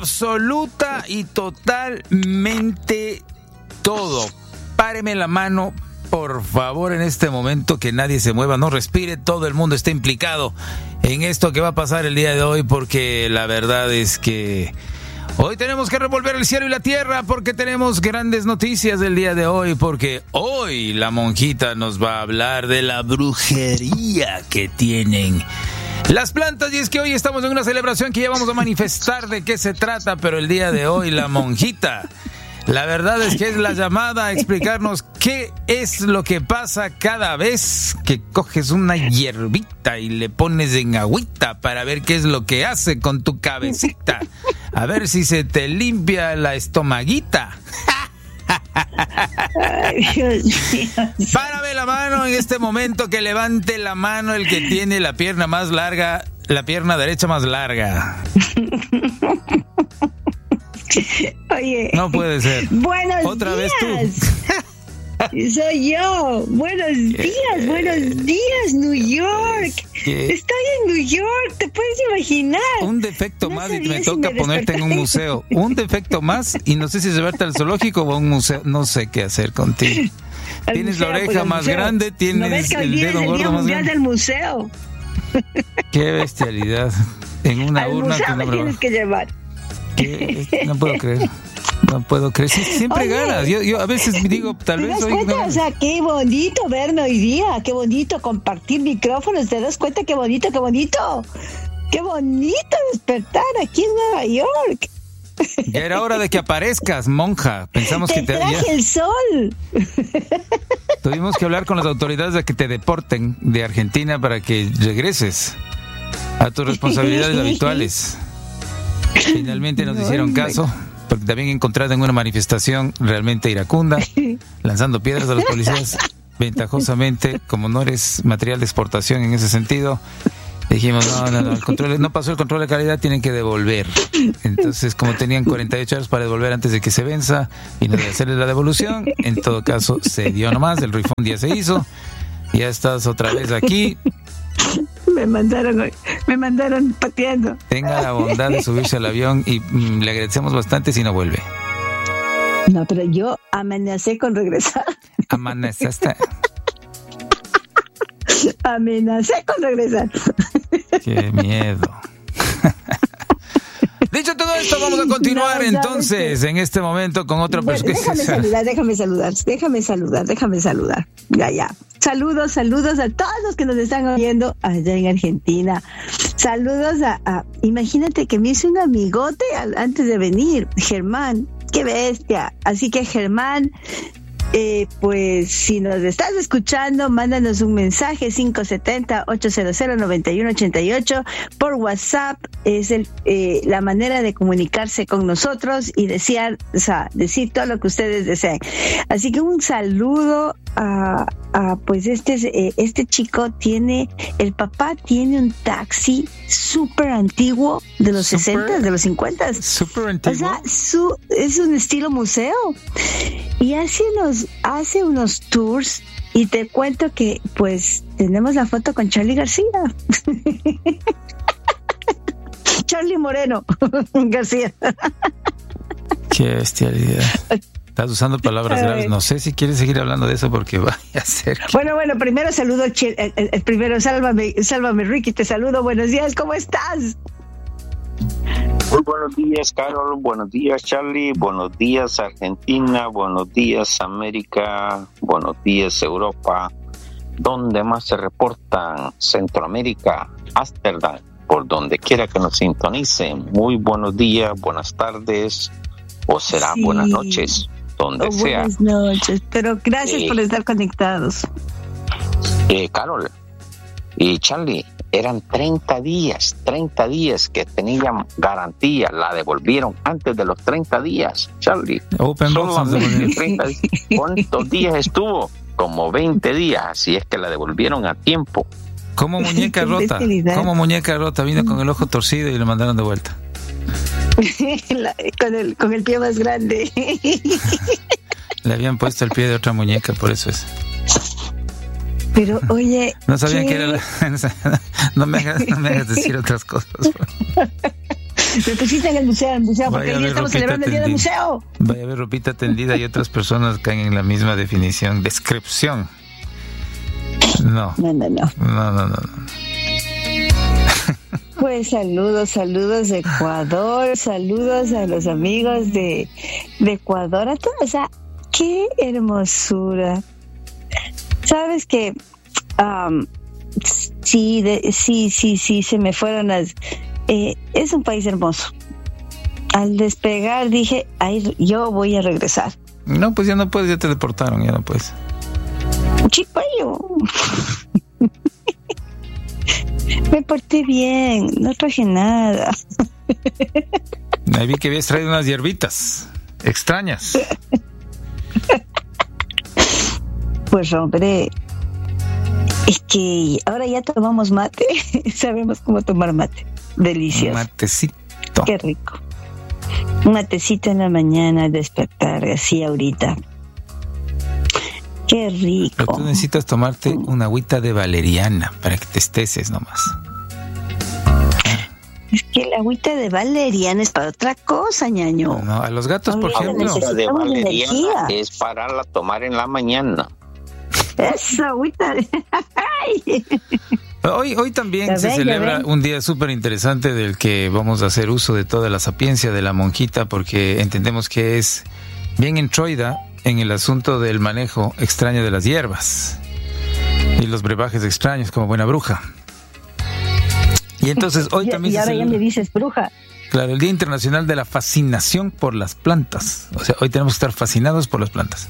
absoluta y totalmente todo. Páreme la mano, por favor, en este momento, que nadie se mueva, no respire, todo el mundo está implicado en esto que va a pasar el día de hoy, porque la verdad es que hoy tenemos que revolver el cielo y la tierra, porque tenemos grandes noticias del día de hoy, porque hoy la monjita nos va a hablar de la brujería que tienen las plantas, y es que hoy estamos en una celebración que ya vamos a manifestar de qué se trata, pero el día de hoy la monjita, la verdad es que es la llamada a explicarnos qué es lo que pasa cada vez que coges una hierbita y le pones en agüita para ver qué es lo que hace con tu cabecita, a ver si se te limpia la estomaguita. Ay, Dios mío. Párame la mano en este momento, que levante la mano el que tiene la pierna más larga, la pierna derecha más larga. Oye. No puede ser. Buenos Otra días. vez tú. Soy yo. Buenos días, New York. ¿Qué? Estoy en New York, ¿te puedes imaginar? Un defecto No más y sabía me si toca me ponerte en un museo. Un defecto más y no sé si llevarte al zoológico o a un museo. No sé qué hacer contigo. Tienes la oreja más grande, ¿No tienes ves que hoy el día dedo es el gordo Día más Mundial grande. del Museo? Qué bestialidad. En una Al urna museo con me una tienes que llevar. No puedo creer. No puedo creer. Siempre Oye, ganas. Yo a veces me digo, tal ¿te vez das hoy cuenta? no. O sea, qué bonito verme hoy día, qué bonito compartir micrófonos, ¿te das cuenta? Qué bonito, qué bonito. Qué bonito despertar aquí en Nueva York. Ya era hora de que aparezcas, monja. Pensamos Te que te traje el sol. tuvimos que hablar con las autoridades de que te deporten de Argentina para que regreses a tus responsabilidades habituales. Finalmente nos hicieron caso, porque también encontraron en una manifestación realmente iracunda, lanzando piedras a los policías. Ventajosamente, como no eres material de exportación en ese sentido, dijimos, no, el control, no pasó el control de calidad, tienen que devolver. Entonces, como tenían 48 horas para devolver antes de que se venza y no de hacerles la devolución, en todo caso se dio nomás, el refund ya se hizo, ya estás otra vez aquí. Me mandaron pateando. Tenga la bondad de subirse al avión y le agradecemos bastante si no vuelve. No, pero yo amenacé con regresar. Amenazaste. Amenacé con regresar. Qué miedo. Dicho todo esto, vamos a continuar entonces en este momento con otra persona. Déjame saludar. Ya. Saludos a todos los que nos están oyendo allá en Argentina. Saludos a imagínate que me hice un amigote antes de venir, Germán. Qué bestia. Así que Germán, pues si nos estás escuchando, mándanos un mensaje 570-800-9188 por WhatsApp. Es la manera de comunicarse con nosotros y decir todo lo que ustedes deseen. Así que un saludo a pues este chico el papá tiene un taxi súper antiguo de los 60, de los 50. Súper antiguo. O sea, es un estilo museo. Y hace unos tours, y te cuento que pues tenemos la foto con Charly García. Charly Moreno García. Qué bestialidad. Estás usando palabras graves. No sé si quieres seguir hablando de eso porque vaya a ser. Bueno, primero saludo el primero, sálvame Ricky, te saludo. Buenos días, ¿cómo estás? Muy buenos días, Carol. Buenos días, Charly. Buenos días, Argentina. Buenos días, América. Buenos días, Europa. ¿Dónde más se reportan? Centroamérica, Ámsterdam, por donde quiera que nos sintonicen. Muy buenos días, buenas tardes, o será buenas noches, donde sea. Buenas noches, pero gracias por estar conectados. Carol y Charly, eran 30 días que tenían garantía, la devolvieron antes de los 30 días, Charly. Open box. 30 días. ¿Cuántos días estuvo? Como 20 días, así es que la devolvieron a tiempo. Como muñeca rota, vino con el ojo torcido y le mandaron de vuelta. con el pie más grande. Le habían puesto el pie de otra muñeca, por eso es. Pero oye, no sabían que era no me hagas decir otras cosas. Me pusiste en el museo, porque hoy día estamos celebrando el Día del Museo. Vaya a ver ropita tendida y otras personas caen en la misma descripción. No. Pues saludos de Ecuador, saludos a los amigos de Ecuador, a todos, o sea, qué hermosura. Sabes que sí, se me fueron las... es un país hermoso. Al despegar dije, ay, yo voy a regresar. No, pues ya no puedes, ya te deportaron, ya no puedes. Chipayo. Me porté bien, no traje nada. Ahí vi que habías traído unas hierbitas extrañas. Pues hombre, es que ahora ya tomamos mate. Sabemos cómo tomar mate. Delicioso. Un matecito. Qué rico. Un matecito en la mañana al despertar, así ahorita. Qué rico. Pero tú necesitas tomarte una agüita de valeriana para que te esteces nomás. Es que la agüita de valeriana es para otra cosa, ñaño. No, a los gatos, por ejemplo. La agüita de valeriana es para tomar en la mañana. Esa agüita de... Hoy también se celebra un día súper interesante del que vamos a hacer uso de toda la sapiencia de la monjita, porque entendemos que es bien entroida en el asunto del manejo extraño de las hierbas y los brebajes extraños como buena bruja. Y entonces hoy también y ahora ya me dices bruja. Claro, el Día Internacional de la Fascinación por las Plantas. O sea, hoy tenemos que estar fascinados por las plantas.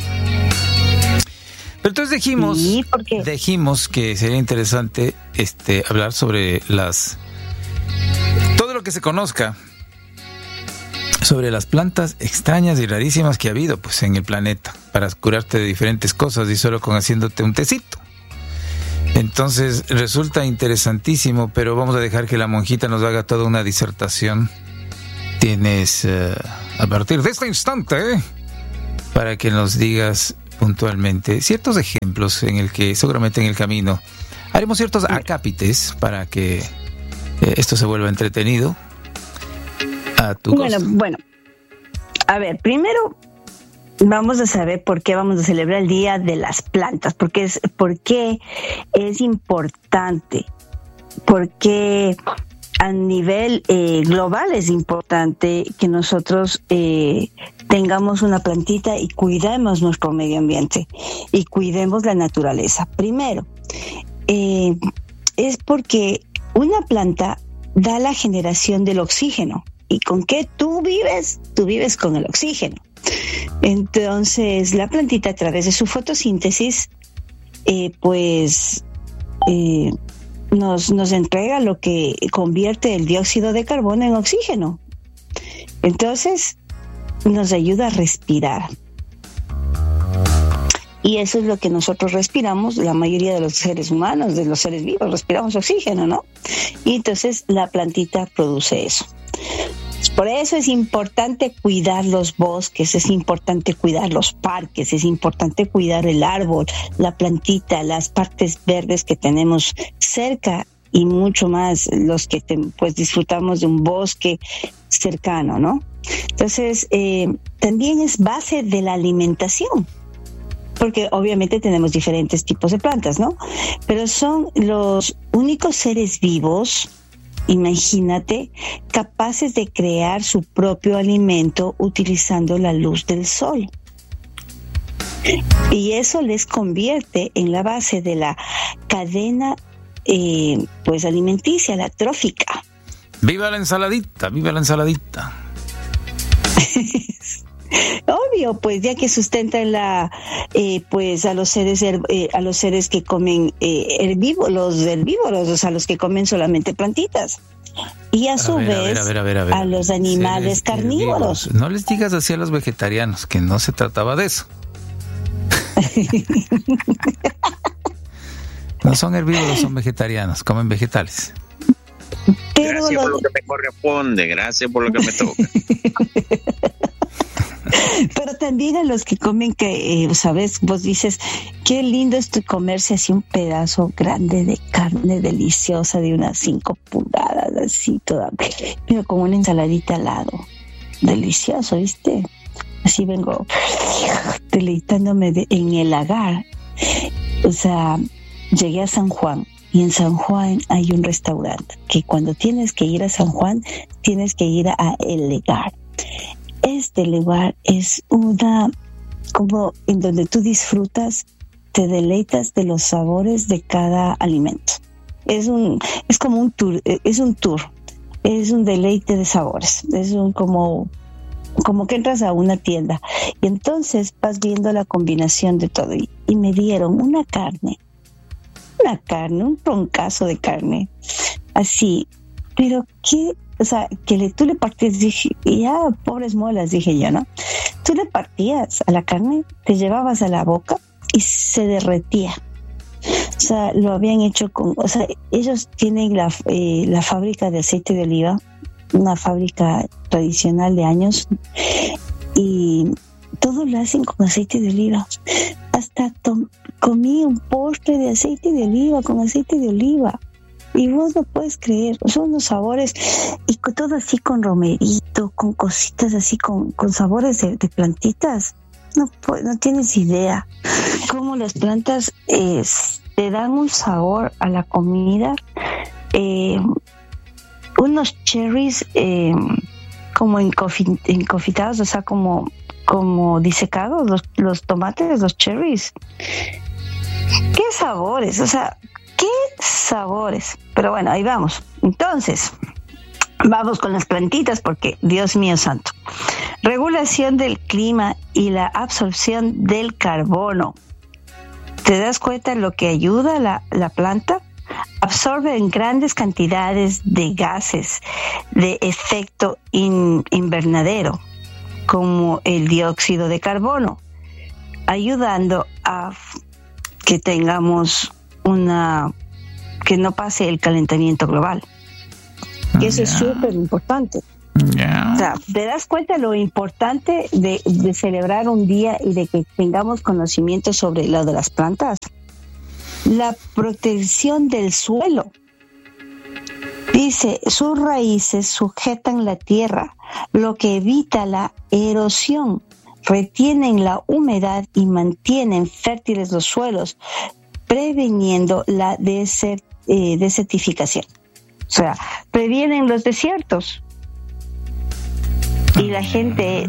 Pero entonces dijimos que sería interesante hablar sobre todo lo que se conozca sobre las plantas extrañas y rarísimas que ha habido pues en el planeta para curarte de diferentes cosas y solo con haciéndote un tecito. Entonces resulta interesantísimo, pero vamos a dejar que la monjita nos haga toda una disertación. Tienes a partir de este instante para que nos digas puntualmente ciertos ejemplos en el que seguramente en el camino haremos ciertos acápites para que esto se vuelva entretenido a tu costo. Bueno, a ver, primero vamos a saber por qué vamos a celebrar el Día de las Plantas, por qué es importante, porque a nivel global es importante que nosotros tengamos una plantita y cuidemos nuestro medio ambiente y cuidemos la naturaleza. Primero, es porque una planta da la generación del oxígeno. ¿Y con qué tú vives? Tú vives con el oxígeno. Entonces, la plantita a través de su fotosíntesis, nos entrega lo que convierte el dióxido de carbono en oxígeno. Entonces, nos ayuda a respirar. Y eso es lo que nosotros respiramos, la mayoría de los seres humanos, de los seres vivos, respiramos oxígeno, ¿no? Y entonces la plantita produce eso. Por eso es importante cuidar los bosques, es importante cuidar los parques, es importante cuidar el árbol, la plantita, las partes verdes que tenemos cerca y mucho más los que pues disfrutamos de un bosque cercano, ¿no? Entonces, también es base de la alimentación, porque obviamente tenemos diferentes tipos de plantas, ¿no? Pero son los únicos seres vivos, imagínate, capaces de crear su propio alimento utilizando la luz del sol. Y eso les convierte en la base de la cadena pues alimenticia, la trófica. ¡Viva la ensaladita! ¡Viva la ensaladita! Obvio, pues ya que sustentan pues a los seres que comen los herbívoros, o sea, los que comen solamente plantitas. Y a su vez a los animales carnívoros. Herbívoros. No les digas así a los vegetarianos, que no se trataba de eso. No son herbívoros, son vegetarianos, comen vegetales. Gracias por lo que me corresponde, gracias por lo que me toca. Pero también a los que comen que, ¿sabes? Vos dices, qué lindo es comerse así un pedazo grande de carne deliciosa de unas 5 pulgadas, así toda, pero con una ensaladita al lado. Delicioso, ¿viste? Así vengo deleitándome en el lagar. O sea, llegué a San Juan. Y en San Juan hay un restaurante que cuando tienes que ir a San Juan, tienes que ir a El Legar. Este lugar es como en donde tú disfrutas, te deleitas de los sabores de cada alimento. Es como un tour, es un deleite de sabores. Es como que entras a una tienda y entonces vas viendo la combinación de todo. Y me dieron una carne, un troncazo de carne, así, pero que, o sea, tú le partías, dije, ya, pobres muelas, dije yo, ¿no? Tú le partías a la carne, te llevabas a la boca y se derretía. O sea, lo habían hecho ellos tienen la fábrica de aceite de oliva, una fábrica tradicional de años, y todo lo hacen con aceite de oliva. Hasta comí un postre de aceite de oliva, con aceite de oliva. Y vos no puedes creer, son unos sabores, y todo así con romerito, con cositas así, con sabores de plantitas. No tienes idea cómo las plantas te dan un sabor a la comida. Unos cherries como encofitados, o sea, como disecados, los tomates, los cherries. ¡Qué sabores! O sea, ¡qué sabores! Pero bueno, ahí vamos. Entonces, vamos con las plantitas porque, Dios mío santo. Regulación del clima y la absorción del carbono. ¿Te das cuenta lo que ayuda la planta? Absorbe en grandes cantidades de gases de efecto invernadero, como el dióxido de carbono, ayudando a que tengamos que no pase el calentamiento global. Y eso es súper importante. O sea, ¿te das cuenta lo importante de celebrar un día y de que tengamos conocimiento sobre lo de las plantas? La protección del suelo. Dice, sus raíces sujetan la tierra, lo que evita la erosión, retienen la humedad y mantienen fértiles los suelos, previniendo la desertificación. O sea, previenen los desiertos. Y la gente...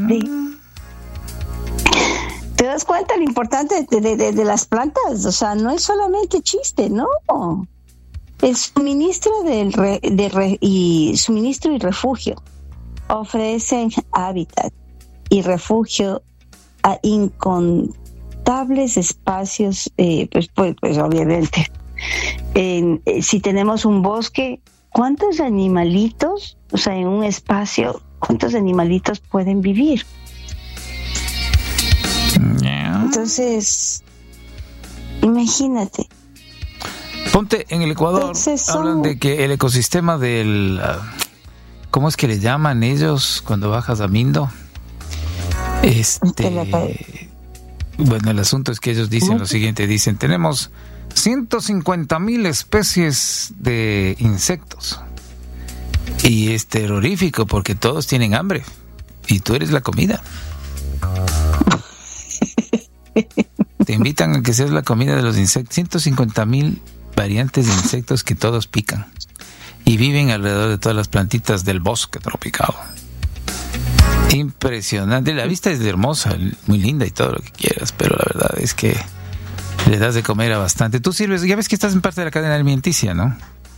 ¿Te das cuenta lo importante de las plantas? O sea, no es solamente chiste, no. El suministro suministro y refugio ofrecen hábitat y refugio a incontables espacios, pues obviamente. Si tenemos un bosque, ¿cuántos animalitos, o sea, en un espacio, cuántos animalitos pueden vivir? Entonces, imagínate. Ponte en el Ecuador, entonces, hablan de que el ecosistema del... ¿Cómo es que le llaman ellos cuando bajas a Mindo? Bueno, el asunto es que ellos dicen lo siguiente, dicen, tenemos 150,000 especies de insectos. Y es terrorífico porque todos tienen hambre y tú eres la comida. Te invitan a que seas la comida de los insectos. 150,000 variantes de insectos que todos pican y viven alrededor de todas las plantitas del bosque tropical. Impresionante. La vista es hermosa, muy linda y todo lo que quieras, pero la verdad es que le das de comer a bastante. Tú sirves, ya ves que estás en parte de la cadena alimenticia, ¿no?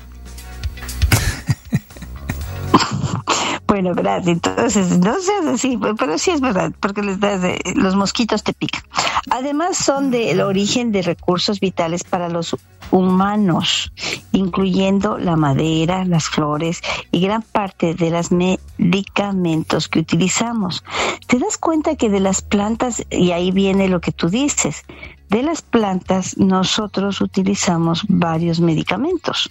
Bueno, verdad, entonces no seas así, pero sí es verdad, porque los mosquitos te pican. Además son del origen de recursos vitales para los humanos, incluyendo la madera, las flores y gran parte de los medicamentos que utilizamos. ¿Te das cuenta que de las plantas, y ahí viene lo que tú dices, de las plantas nosotros utilizamos varios medicamentos?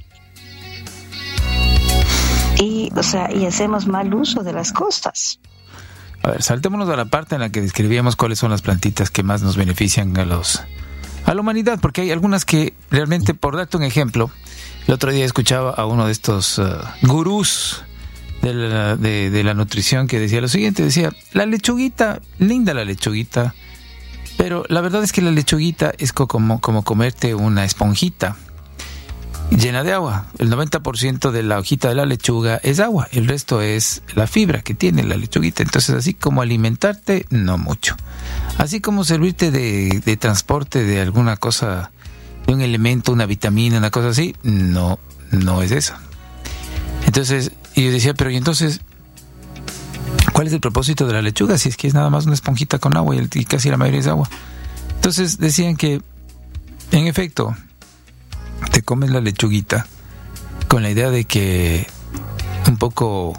Y hacemos mal uso de las cosas. A ver, saltémonos a la parte en la que describíamos cuáles son las plantitas que más nos benefician a la humanidad, porque hay algunas que realmente, por darte un ejemplo, el otro día escuchaba a uno de estos gurús de la nutrición que decía lo siguiente, decía, la lechuguita, linda la lechuguita, pero la verdad es que la lechuguita es como comerte una esponjita llena de agua. El 90% de la hojita de la lechuga es agua, el resto es la fibra que tiene la lechuguita. Entonces, así como alimentarte, no mucho. Así como servirte de transporte de alguna cosa, de un elemento, una vitamina, una cosa así, no es eso. Entonces, y yo decía, pero ¿y entonces cuál es el propósito de la lechuga? Si es que es nada más una esponjita con agua y casi la mayoría es agua. Entonces decían que, en efecto, te comes la lechuguita con la idea de que un poco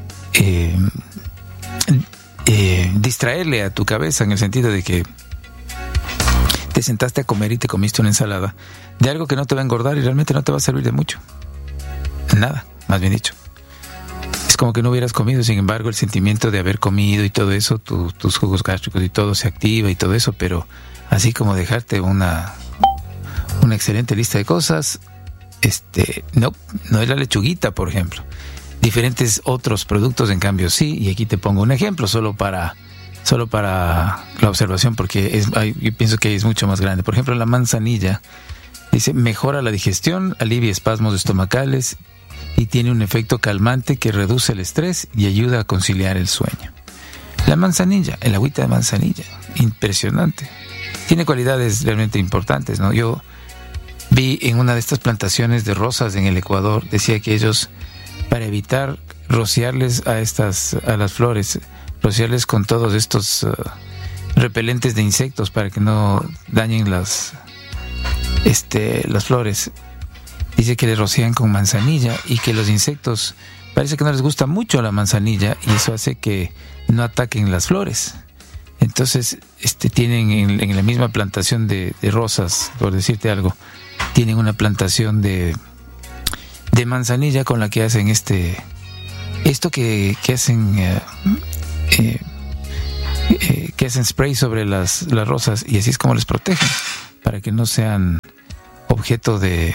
distraerle a tu cabeza, en el sentido de que te sentaste a comer y te comiste una ensalada de algo que no te va a engordar y realmente no te va a servir de mucho. Nada, más bien dicho. Es como que no hubieras comido. Sin embargo, el sentimiento de haber comido y todo eso, tus jugos gástricos y todo se activa y todo eso, pero así como dejarte una excelente lista de cosas, no es la lechuguita, por ejemplo. Diferentes otros productos, en cambio, sí. Y aquí te pongo un ejemplo solo para la observación, porque yo pienso que es mucho más grande. Por ejemplo, la manzanilla dice, mejora la digestión, alivia espasmos estomacales y tiene un efecto calmante que reduce el estrés y ayuda a conciliar el sueño. La manzanilla, el agüita de manzanilla, impresionante. Tiene cualidades realmente importantes, ¿no? Yo vi en una de estas plantaciones de rosas en el Ecuador, decía que ellos, para evitar rociarles a las flores, rociarles con todos estos repelentes de insectos para que no dañen las flores, dice que le rocían con manzanilla y que los insectos parece que no les gusta mucho la manzanilla y eso hace que no ataquen las flores. Entonces tienen en la misma plantación de rosas, por decirte algo, tienen una plantación de manzanilla con la que hacen esto que hacen que hacen spray sobre las rosas, y así es como les protegen para que no sean objeto de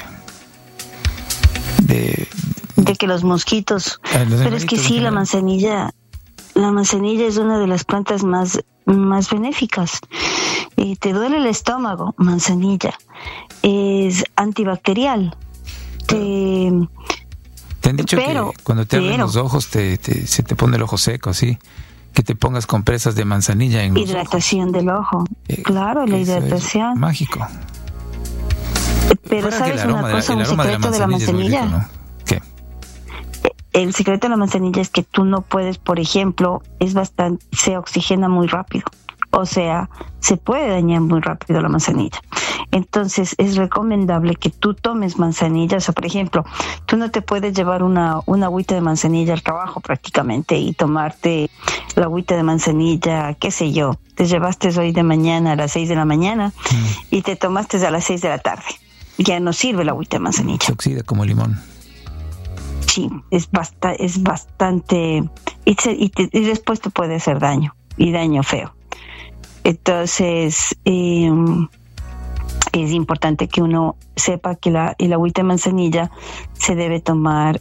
que los mosquitos. Pero es que sí, la manzanilla es una de las plantas más benéficas. Te duele el estómago, manzanilla. Es antibacterial. Te han dicho que cuando te abren los ojos se te pone el ojo seco, así, que te pongas compresas de manzanilla en los hidratación del ojo. Claro, la hidratación. Es mágico. Pero ¿sabes una cosa? Un secreto de la manzanilla. Rico, ¿no? ¿Qué? El secreto de la manzanilla es que tú no puedes, por ejemplo, se oxigena muy rápido. O sea, se puede dañar muy rápido la manzanilla. Entonces, es recomendable que tú tomes manzanilla. O sea, por ejemplo, tú no te puedes llevar una agüita de manzanilla al trabajo prácticamente y tomarte la agüita de manzanilla, qué sé yo. Te llevaste hoy de mañana a las 6 de la mañana y te tomaste a las 6 de la tarde. Ya no sirve la agüita de manzanilla. Se oxida como limón. Sí, es bastante... Y después te puede hacer daño, y daño feo. Entonces, es importante que uno sepa que el agüita de manzanilla se debe tomar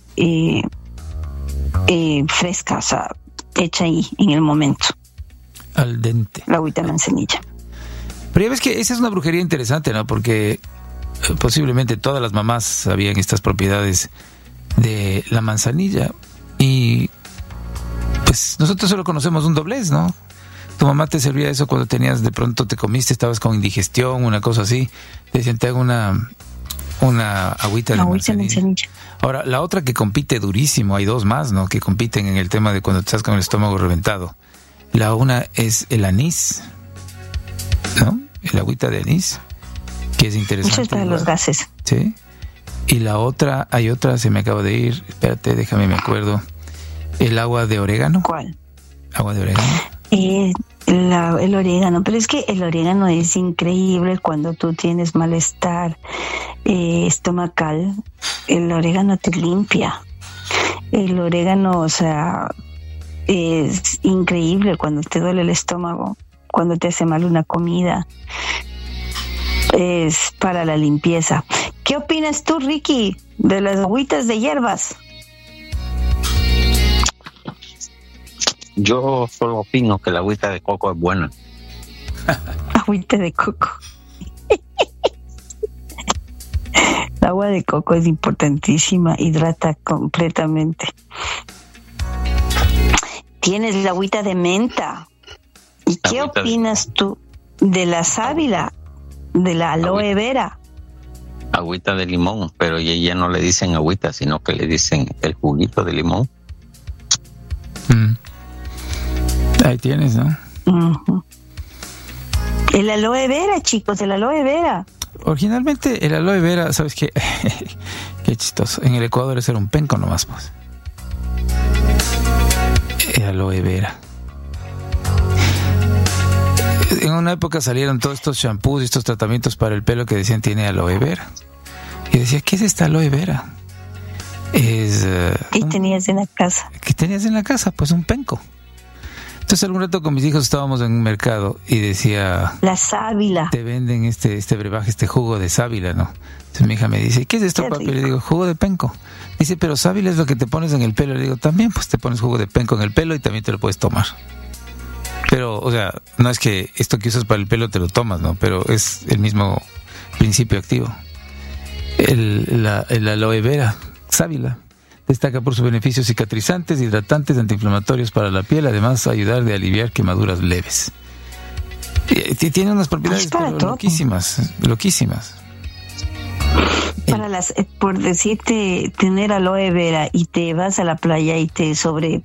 fresca, o sea, hecha ahí en el momento. Al dente. La agüita de manzanilla. Pero ya ves que esa es una brujería interesante, ¿no? Porque posiblemente todas las mamás sabían estas propiedades de la manzanilla y pues nosotros solo conocemos un doblez, ¿no? Tu mamá te servía eso cuando de pronto te comiste, estabas con indigestión, una cosa así, te decían, te hago una agüita de manzanilla. Ahora, la otra que compite durísimo, hay dos más, ¿no? Que compiten en el tema de cuando estás con el estómago reventado. La una es el anís, ¿no? El agüita de anís, que es interesante. Eso es para los gases. Sí. Y la otra, hay otra, se me acaba de ir, espérate, déjame, me acuerdo. El agua de orégano. ¿Cuál? Agua de orégano. El orégano, pero es que el orégano es increíble cuando tú tienes malestar estomacal. El orégano te limpia. El orégano, o sea, es increíble cuando te duele el estómago, cuando te hace mal una comida. Es para la limpieza. ¿Qué opinas tú, Ricky, de las agüitas de hierbas? Yo solo opino que la agüita de coco es buena. Agüita de coco. El agua de coco es importantísima, hidrata completamente. Tienes la agüita de menta. ¿Y qué opinas tú de la sábila, de la aloe vera? Agüita de limón, pero ya no le dicen agüita, sino que le dicen el juguito de limón. Ahí tienes, ¿no? Uh-huh. El aloe vera, chicos, el aloe vera. Originalmente el aloe vera, ¿sabes qué? Qué chistoso. En el Ecuador ese era un penco nomás, pues. El aloe vera. En una época salieron todos estos shampoos y estos tratamientos para el pelo que decían tiene aloe vera. Y decía, ¿qué es esta aloe vera? ¿Qué tenías en la casa? ¿Qué tenías en la casa? Pues un penco. Entonces algún rato con mis hijos estábamos en un mercado y decía... La sábila. Te venden este brebaje, este jugo de sábila, ¿no? Entonces mi hija me dice, ¿qué es esto, papi? Le digo, jugo de penco. Dice, pero sábila es lo que te pones en el pelo. Le digo, también, pues te pones jugo de penco en el pelo y también te lo puedes tomar. Pero, o sea, no es que esto que usas para el pelo te lo tomas, ¿no? Pero es el mismo principio activo. El aloe vera, sábila, destaca por sus beneficios cicatrizantes, hidratantes, antiinflamatorios para la piel, además ayudar de aliviar quemaduras leves. Tiene unas propiedades loquísimas. Para por decirte, tener aloe vera y te vas a la playa y te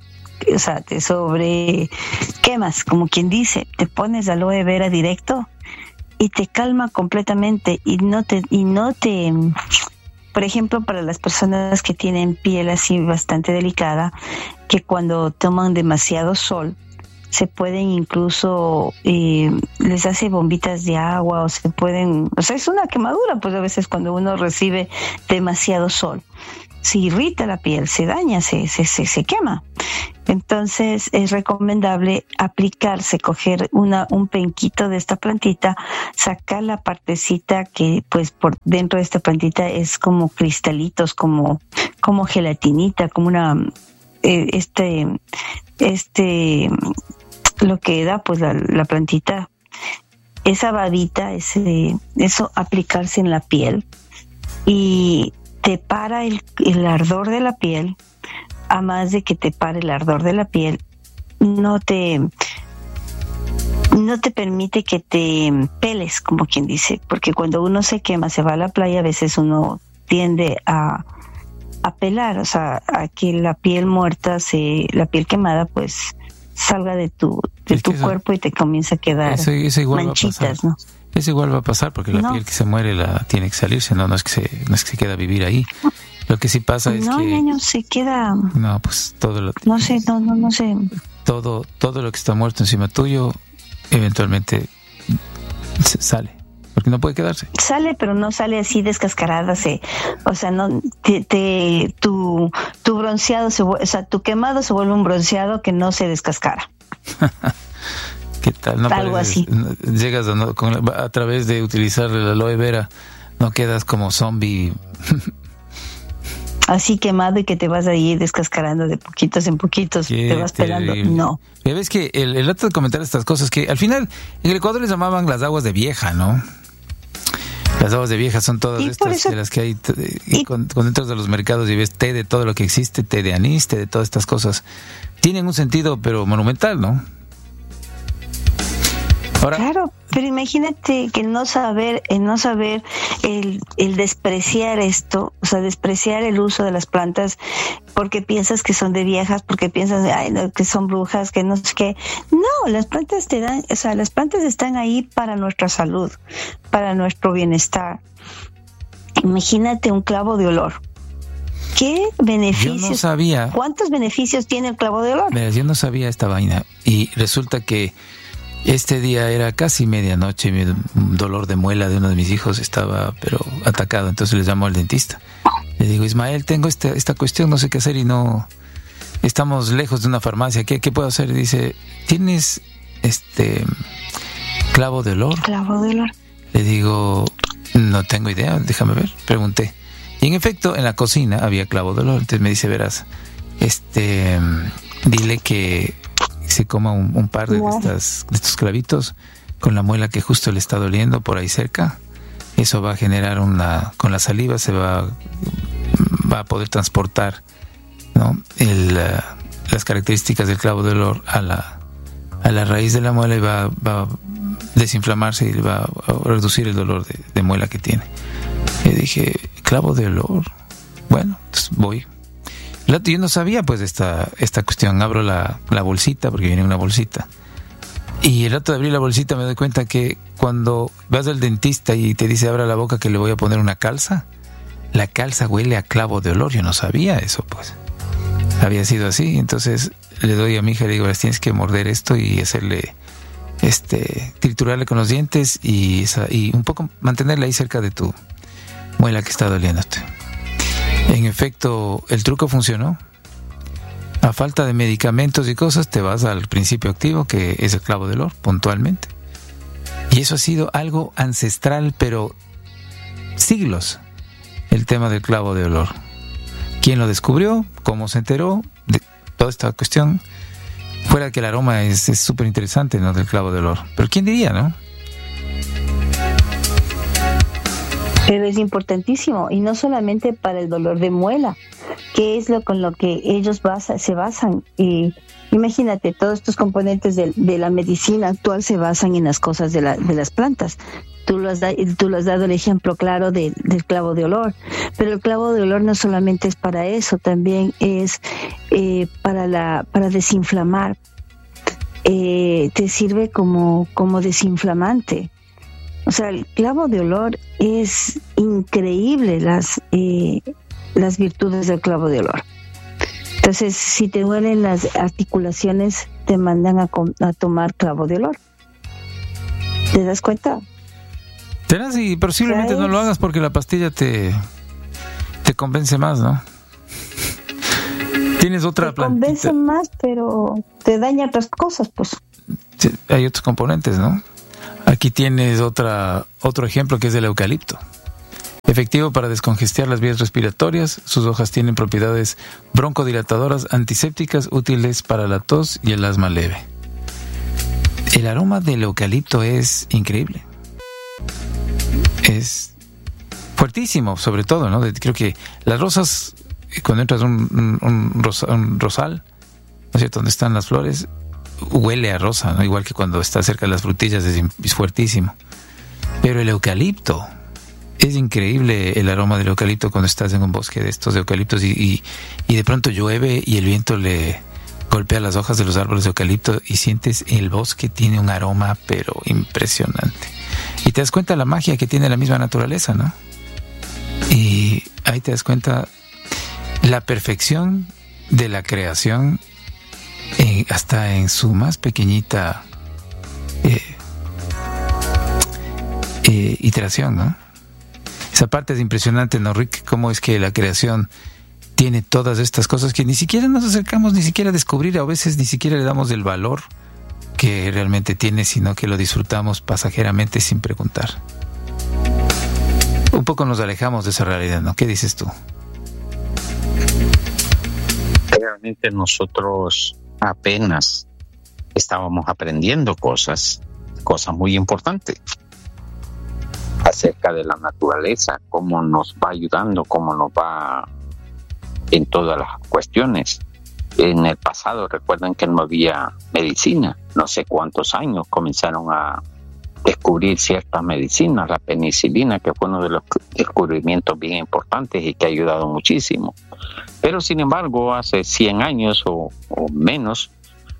quemas, como quien dice, te pones aloe vera directo y te calma completamente y no te por ejemplo, para las personas que tienen piel así bastante delicada, que cuando toman demasiado sol se pueden incluso les hace bombitas de agua o es una quemadura, pues a veces cuando uno recibe demasiado sol se irrita la piel, se daña, se quema. Entonces es recomendable aplicarse, coger un penquito de esta plantita, sacar la partecita que pues por dentro de esta plantita es como cristalitos, como gelatinita, como una lo que da pues la plantita, esa babita, eso aplicarse en la piel y te para el ardor de la piel. A más de que te pare el ardor de la piel, no te permite que te peles, como quien dice, porque cuando uno se quema, se va a la playa, a veces uno tiende a pelar, o sea, a que la piel muerta, la piel quemada, pues salga de tu cuerpo y te comienza a quedar eso igual manchitas, ¿no? Eso igual va a pasar porque la piel que se muere la tiene que salirse, no es que se queda a vivir ahí. Lo que sí pasa es que... No, niño, se queda... No, pues todo lo... No sé. Todo lo que está muerto encima tuyo, eventualmente sale. Porque no puede quedarse. Sale, pero no sale así descascarada. O sea, no tu bronceado, tu quemado se vuelve un bronceado que no se descascara. ¿Qué tal? No algo así. Llegas a través de utilizar el aloe vera, no quedas como zombie... así quemado y que te vas a ir descascarando de poquitos en poquitos, te vas pelando. No. Ya ves que el rato de comentar estas cosas, que al final en el Ecuador les llamaban las aguas de vieja, ¿no? Las aguas de vieja son todas estas de las que hay cuando entras a los mercados y ves té de todo lo que existe, té de anís, té de todas estas cosas. Tienen un sentido, pero monumental, ¿no? Ahora, claro, pero imagínate que el no saber, el despreciar esto, o sea, despreciar el uso de las plantas porque piensas que son de viejas, porque piensas que son brujas, que no sé qué. No, las plantas las plantas están ahí para nuestra salud, para nuestro bienestar. Imagínate un clavo de olor. ¿Qué beneficios? Yo no sabía. ¿Cuántos beneficios tiene el clavo de olor? Mira, yo no sabía esta vaina y resulta que este día era casi medianoche, mi dolor de muela de uno de mis hijos estaba pero atacado, entonces le llamo al dentista. Le digo, Ismael, tengo esta cuestión, no sé qué hacer y no estamos lejos de una farmacia, ¿qué puedo hacer? Dice, ¿tienes clavo de olor? Clavo de olor. Le digo, no tengo idea, déjame ver, pregunté. Y en efecto, en la cocina había clavo de olor. Entonces me dice, verás, dile que se coma un par de estos clavitos con la muela que justo le está doliendo por ahí cerca. Eso va a generar con la saliva se va a poder transportar, ¿no?, las características del clavo de olor a la raíz de la muela, y va a desinflamarse y va a reducir el dolor de muela que tiene. Y dije, clavo de olor, bueno, pues voy. Yo no sabía pues esta cuestión. Abro la bolsita, porque viene una bolsita, y el rato de abrir la bolsita me doy cuenta que cuando vas al dentista y te dice abra la boca que le voy a poner una calza, la calza huele a clavo de olor. Yo no sabía eso, pues había sido así. Entonces le doy a mi hija y le digo, tienes que morder esto y hacerle triturarle con los dientes y un poco mantenerla ahí cerca de tu muela que está doliéndote. En efecto, el truco funcionó. A falta de medicamentos y cosas, te vas al principio activo, que es el clavo de olor, puntualmente. Y eso ha sido algo ancestral, pero siglos, el tema del clavo de olor. ¿Quién lo descubrió? ¿Cómo se enteró de toda esta cuestión? Fuera que el aroma es súper interesante, ¿no?, del clavo de olor. Pero ¿quién diría, no? Pero es importantísimo, y no solamente para el dolor de muela, que es con lo que ellos se basan. Y imagínate, todos estos componentes de la medicina actual se basan en las cosas de las plantas. Tú lo has dado el ejemplo claro del clavo de olor, pero el clavo de olor no solamente es para eso, también es para desinflamar. Te sirve como desinflamante. O sea, el clavo de olor es increíble, las virtudes del clavo de olor. Entonces, si te duelen las articulaciones, te mandan a tomar clavo de olor. ¿Te das cuenta? Verás, y posiblemente no lo hagas porque la pastilla te convence más, ¿no? Tienes otra plantita. Te convence más, pero te daña otras cosas, pues. Sí, hay otros componentes, ¿no? Aquí tienes otro ejemplo, que es del eucalipto. Efectivo para descongestionar las vías respiratorias. Sus hojas tienen propiedades broncodilatadoras, antisépticas, útiles para la tos y el asma leve. El aroma del eucalipto es increíble. Es fuertísimo, sobre todo, ¿no? Creo que las rosas, cuando entras a un rosal, ¿no es cierto?, donde están las flores, huele a rosa, ¿no? Igual que cuando está cerca de las frutillas, es fuertísimo. Pero el eucalipto, es increíble el aroma del eucalipto cuando estás en un bosque de estos eucaliptos y de pronto llueve y el viento le golpea las hojas de los árboles de eucalipto y sientes el bosque tiene un aroma pero impresionante. Y te das cuenta la magia que tiene la misma naturaleza, ¿no? Y ahí te das cuenta la perfección de la creación, hasta en su más pequeñita iteración, ¿no? Esa parte es impresionante, ¿no, Rick? Cómo es que la creación tiene todas estas cosas que ni siquiera nos acercamos ni siquiera a descubrir, a veces ni siquiera le damos el valor que realmente tiene, sino que lo disfrutamos pasajeramente sin preguntar. Un poco nos alejamos de esa realidad, ¿no? ¿Qué dices tú? Realmente nosotros apenas estábamos aprendiendo cosas muy importantes acerca de la naturaleza, cómo nos va ayudando, cómo nos va en todas las cuestiones. En el pasado, recuerdan que no había medicina, no sé cuántos años comenzaron a descubrir ciertas medicinas, la penicilina, que fue uno de los descubrimientos bien importantes y que ha ayudado muchísimo. Pero sin embargo, hace 100 años o menos,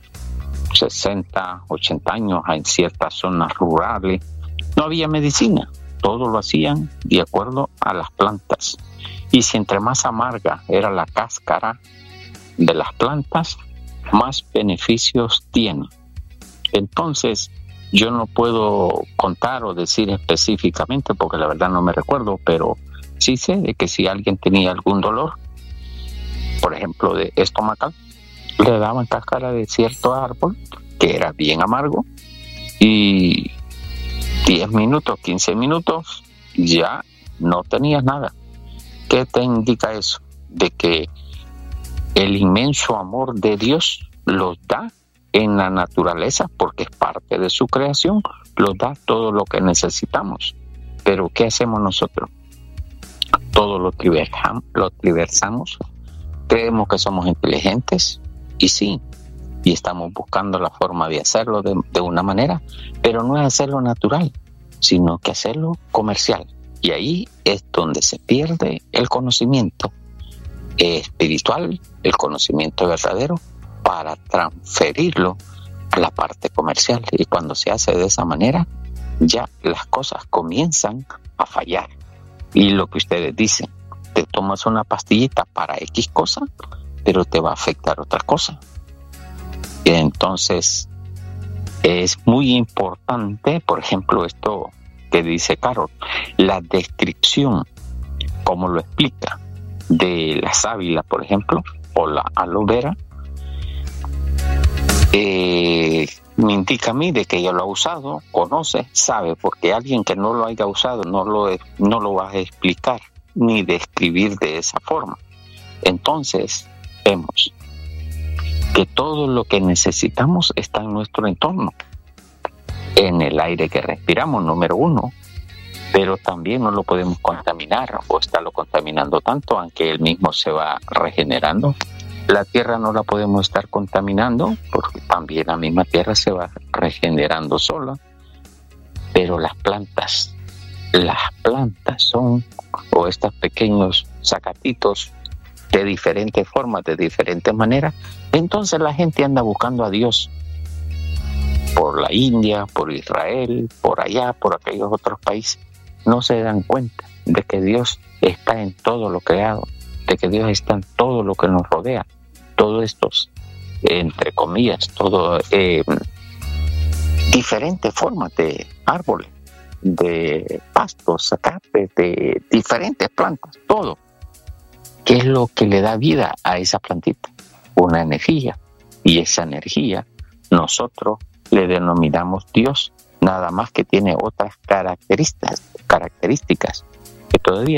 60, 80 años, en ciertas zonas rurales, no había medicina. Todo lo hacían de acuerdo a las plantas. Y si entre más amarga era la cáscara de las plantas, más beneficios tiene. Entonces, yo no puedo contar o decir específicamente, porque la verdad no me recuerdo, pero sí sé de que si alguien tenía algún dolor, por ejemplo de estomacal, le daban cáscara de cierto árbol que era bien amargo y 10 minutos, 15 minutos ya no tenías nada. ¿Qué te indica eso? De que el inmenso amor de Dios los da en la naturaleza, porque es parte de su creación, los da todo lo que necesitamos. Pero ¿qué hacemos nosotros? Todo lo tergiversamos, creemos que somos inteligentes, y sí, y estamos buscando la forma de hacerlo de una manera, pero no es hacerlo natural, sino que hacerlo comercial. Y ahí es donde se pierde el conocimiento espiritual, el conocimiento verdadero, para transferirlo a la parte comercial. Y cuando se hace de esa manera, ya las cosas comienzan a fallar. Y lo que ustedes dicen, te tomas una pastillita para X cosa, pero te va a afectar otra cosa. Y entonces es muy importante, por ejemplo, esto que dice Carol, la descripción, como lo explica, de la sábila, por ejemplo, o la aloe vera, me indica a mí de que ella lo ha usado, conoce, sabe, porque alguien que no lo haya usado no lo va a explicar ni describir de esa forma. Entonces, vemos que todo lo que necesitamos está en nuestro entorno, en el aire que respiramos, número uno, pero también no lo podemos contaminar o estarlo contaminando tanto, aunque él mismo se va regenerando. La tierra no la podemos estar contaminando porque también la misma tierra se va regenerando sola, pero las plantas son, o estos pequeños zacatitos, de diferentes formas, de diferentes maneras. Entonces la gente anda buscando a Dios por la India, por Israel, por allá, por aquellos otros países. No se dan cuenta de que Dios está en todo lo creado, de que Dios está en todo lo que nos rodea. Todos estos, entre comillas, diferentes formas de árboles, de pastos, zacate, de diferentes plantas, todo. ¿Qué es lo que le da vida a esa plantita? Una energía. Y esa energía nosotros le denominamos Dios, nada más que tiene otras características que todavía